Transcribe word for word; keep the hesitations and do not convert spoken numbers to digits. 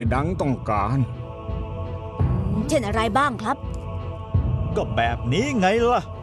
ดังต้องการเช่นอะไรบ้างครับก็แบบนี้ไงล่ะ